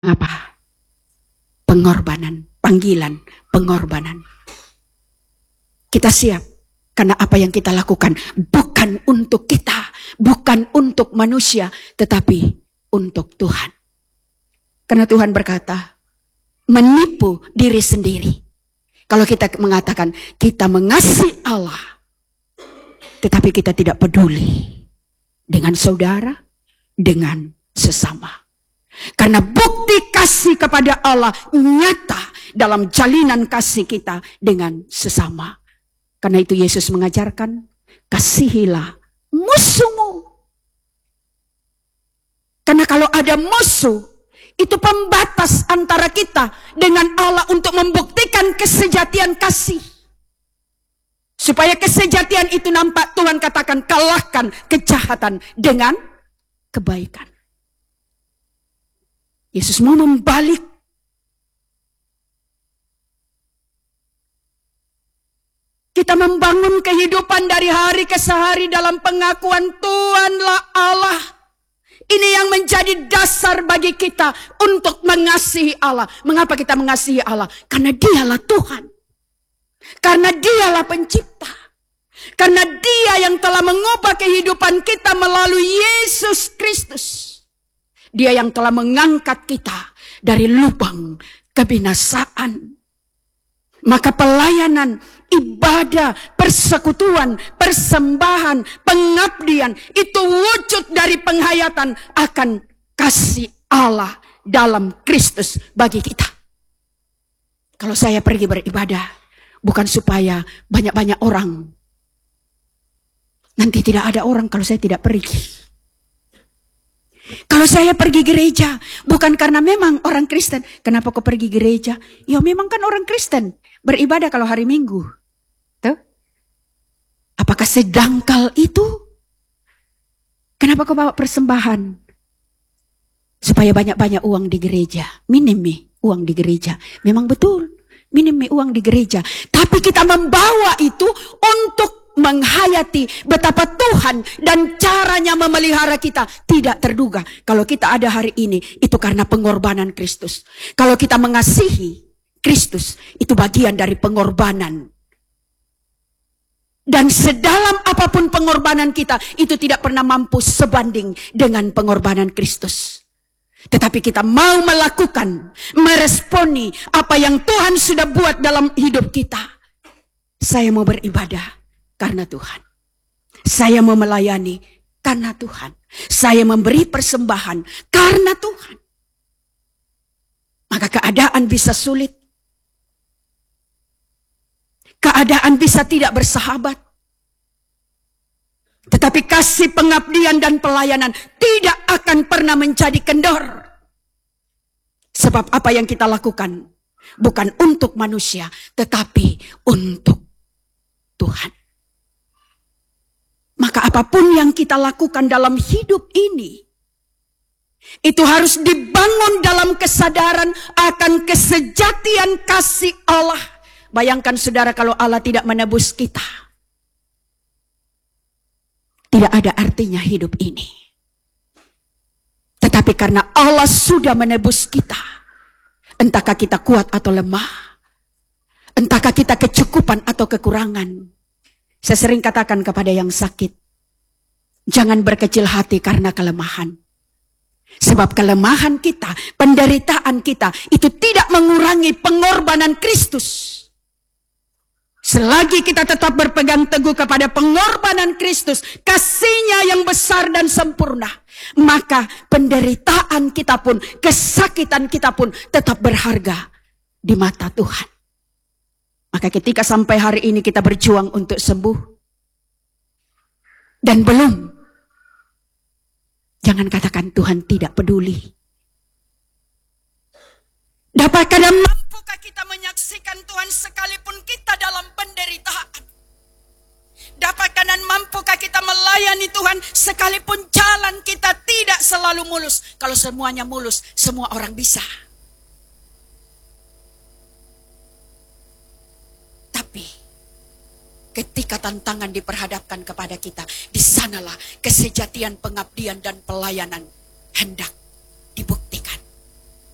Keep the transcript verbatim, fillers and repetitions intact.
Apa? Pengorbanan, panggilan, pengorbanan. Kita siap karena apa yang kita lakukan bukan untuk kita, bukan untuk manusia, tetapi untuk Tuhan. Karena Tuhan berkata, menipu diri sendiri. Kalau kita mengatakan kita mengasihi Allah, tetapi kita tidak peduli dengan saudara, dengan sesama. Karena bukti kasih kepada Allah nyata dalam jalinan kasih kita dengan sesama. Karena itu Yesus mengajarkan, kasihilah musuhmu. Karena kalau ada musuh, itu pembatas antara kita dengan Allah untuk membuktikan kesejatian kasih. Supaya kesejatian itu nampak, Tuhan katakan, kalahkan kejahatan dengan kebaikan. Yesus mau membalik. Kita membangun kehidupan dari hari ke hari dalam pengakuan Tuhanlah Allah. Ini yang menjadi dasar bagi kita untuk mengasihi Allah. Mengapa kita mengasihi Allah? Karena Dialah Tuhan. Karena Dialah pencipta. Karena Dia yang telah mengubah kehidupan kita melalui Yesus Kristus. Dia yang telah mengangkat kita dari lubang kebinasaan. Maka pelayanan, ibadah, persekutuan, persembahan, pengabdian, itu wujud dari penghayatan akan kasih Allah dalam Kristus bagi kita. Kalau saya pergi beribadah, bukan supaya banyak-banyak orang. Nanti tidak ada orang kalau saya tidak pergi. Kalau saya pergi gereja, bukan karena memang orang Kristen. Kenapa kau pergi gereja? Ya memang kan orang Kristen. Beribadah kalau hari Minggu. Tuh. Apakah sedangkal itu? Kenapa kau bawa persembahan? Supaya banyak-banyak uang di gereja. Minim nih uang di gereja. Memang betul. Minim nih uang di gereja. Tapi kita membawa itu untuk menghayati betapa Tuhan dan caranya memelihara kita tidak terduga. Kalau kita ada hari ini, itu karena pengorbanan Kristus. Kalau kita mengasihi Kristus, itu bagian dari pengorbanan. Dan sedalam apapun pengorbanan kita, itu tidak pernah mampu sebanding dengan pengorbanan Kristus. Tetapi kita mau melakukan, meresponi apa yang Tuhan sudah buat dalam hidup kita. Saya mau beribadah karena Tuhan. Saya mau melayani karena Tuhan. Saya memberi persembahan karena Tuhan. Maka keadaan bisa sulit. Keadaan bisa tidak bersahabat. Tetapi kasih pengabdian dan pelayanan tidak akan pernah menjadi kendor. Sebab apa yang kita lakukan bukan untuk manusia, tetapi untuk Tuhan. Maka apapun yang kita lakukan dalam hidup ini, itu harus dibangun dalam kesadaran akan kesejatian kasih Allah. Bayangkan saudara, kalau Allah tidak menebus kita, tidak ada artinya hidup ini. Tetapi karena Allah sudah menebus kita, entahkah kita kuat atau lemah, entahkah kita kecukupan atau kekurangan. Saya sering katakan kepada yang sakit, jangan berkecil hati karena kelemahan. Sebab kelemahan kita, penderitaan kita, itu tidak mengurangi pengorbanan Kristus. Selagi kita tetap berpegang teguh kepada pengorbanan Kristus, kasih-Nya yang besar dan sempurna, maka penderitaan kita pun, kesakitan kita pun tetap berharga di mata Tuhan. Maka ketika sampai hari ini kita berjuang untuk sembuh, dan belum, jangan katakan Tuhan tidak peduli. Dapatkah dan mampukah kita menyaksikan Tuhan sekalipun kita dalam penderitaan? Dapatkah dan mampukah kita melayani Tuhan sekalipun jalan kita tidak selalu mulus? Kalau semuanya mulus, semua orang bisa. Tapi ketika tantangan diperhadapkan kepada kita, di sanalah kesejatian pengabdian dan pelayanan hendak